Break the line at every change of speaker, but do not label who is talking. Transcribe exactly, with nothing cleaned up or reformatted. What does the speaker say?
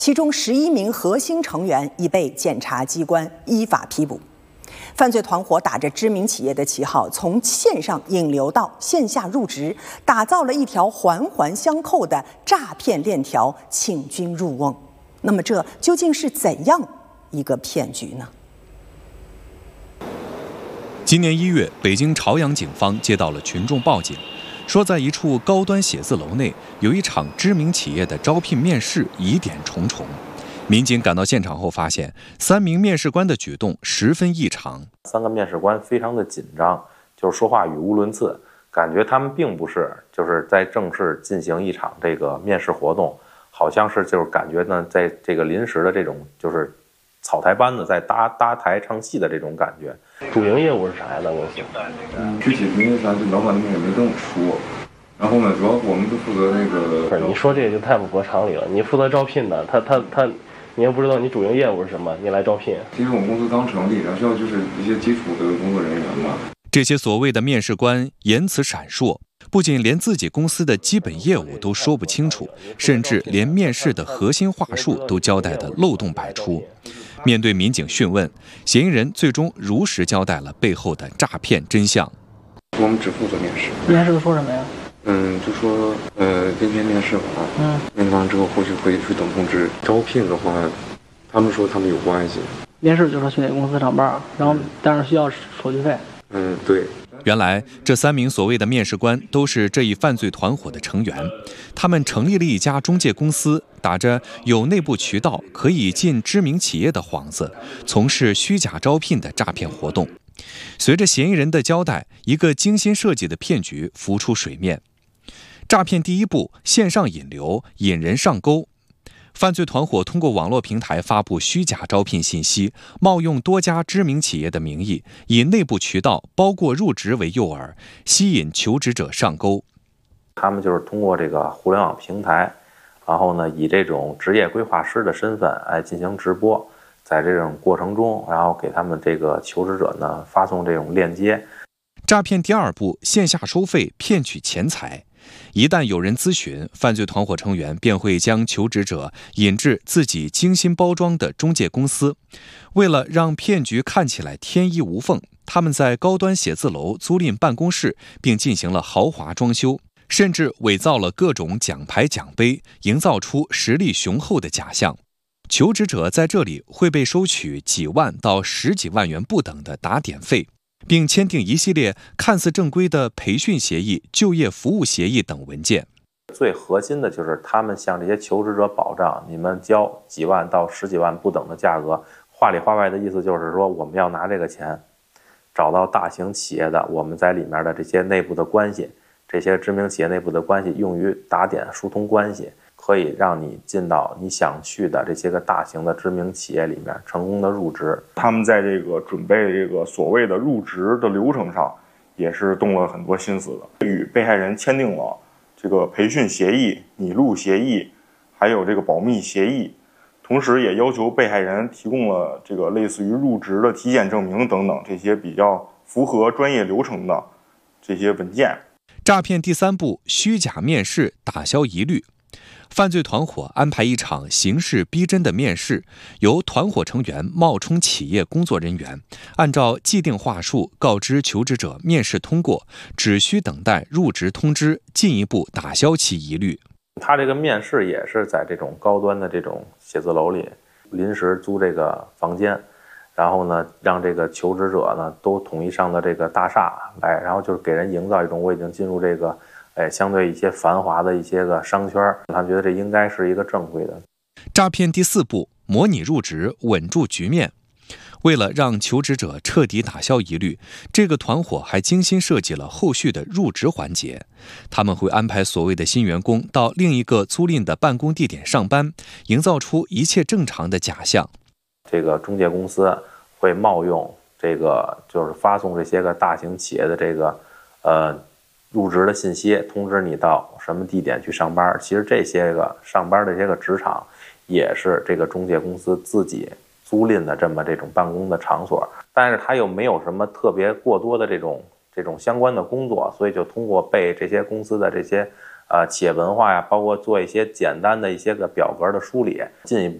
其中十一名核心成员已被检察机关依法批捕。犯罪团伙打着知名企业的旗号，从线上引流到线下入职，打造了一条环环相扣的诈骗链条，请君入瓮。那么，这究竟是怎样一个骗局呢？
今年一月，北京朝阳警方接到了群众报警，说在一处高端写字楼内有一场知名企业的招聘面试疑点重重。民警赶到现场后发现，三名面试官的举动十分异常。
三个面试官非常的紧张，就是说话语无伦次，感觉他们并不是就是在正式进行一场这个面试活动，好像是就是感觉呢，在这个临时的这种就是草台班子在搭搭台唱戏的这种感觉。
主营业务是啥呀？咱公司？
嗯，具体因为咱这老板那边也没跟我说。然后呢，主要我们就负责那个。
不是，你说这个就太不合常理了。你负责招聘的，他他他，你也不知道你主营业务是什么，你来招聘。
其实我们公司刚成立，然后需要就是一些基础的工作人员嘛。
这些所谓的面试官言辞闪烁，不仅连自己公司的基本业务都说不清楚，甚至连面试的核心话术都交代的漏洞百出。面对民警讯问，嫌疑人最终如实交代了背后的诈骗真相。
我们只负责面试。
面试都说什么呀？
嗯，就说呃今天面试完，嗯，面试完之后后续会去等通知。招聘的话，他们说他们有关系。
面试就说去哪个公司上班，然后但是需要手续费。
嗯，对。
原来这三名所谓的面试官都是这一犯罪团伙的成员，他们成立了一家中介公司，打着有内部渠道可以进知名企业的幌子，从事虚假招聘的诈骗活动。随着嫌疑人的交代，一个精心设计的骗局浮出水面。诈骗第一步，线上引流，引人上钩。犯罪团伙通过网络平台发布虚假招聘信息，冒用多家知名企业的名义，以内部渠道包括入职为诱饵，吸引求职者上钩。
他们就是通过这个互联网平台，然后呢，以这种职业规划师的身份来进行直播，在这种过程中，然后给他们这个求职者呢发送这种链接。
诈骗第二步，线下收费骗取钱财。一旦有人咨询，犯罪团伙成员便会将求职者引至自己精心包装的中介公司。为了让骗局看起来天衣无缝，他们在高端写字楼租赁办公室，并进行了豪华装修，甚至伪造了各种奖牌奖杯，营造出实力雄厚的假象。求职者在这里会被收取几万到十几万元不等的打点费，并签订一系列看似正规的培训协议、就业服务协议等文件。
最核心的就是他们向这些求职者保障，你们交几万到十几万不等的价格，话里话外的意思就是说，我们要拿这个钱找到大型企业的我们在里面的这些内部的关系，这些知名企业内部的关系用于打点疏通关系，可以让你进到你想去的这些个大型的知名企业里面成功的入职。
他们在这个准备这个所谓的入职的流程上也是动了很多心思的，与被害人签订了这个培训协议、拟录协议，还有这个保密协议，同时也要求被害人提供了这个类似于入职的体检证明等等这些比较符合专业流程的这些文件。
诈骗第三步，虚假面试，打消疑虑。犯罪团伙安排一场形势逼真的面试，由团伙成员冒充企业工作人员，按照既定话术告知求职者面试通过，只需等待入职通知，进一步打消其疑虑。
他这个面试也是在这种高端的这种写字楼里临时租这个房间，然后呢，让这个求职者呢都统一上的这个大厦来，然后就是给人营造一种我已经进入这个哎，相对一些繁华的一些个商圈，他们觉得这应该是一个正规的。
诈骗第四步，模拟入职，稳住局面。为了让求职者彻底打消疑虑，这个团伙还精心设计了后续的入职环节。他们会安排所谓的新员工到另一个租赁的办公地点上班，营造出一切正常的假象。
这个中介公司会冒用这个，就是发送这些个大型企业的这个呃。入职的信息，通知你到什么地点去上班。其实这些个上班的这些个职场，也是这个中介公司自己租赁的这么这种办公的场所，但是它又没有什么特别过多的这种这种相关的工作，所以就通过被这些公司的这些呃企业文化呀，包括做一些简单的一些个表格的梳理，进一步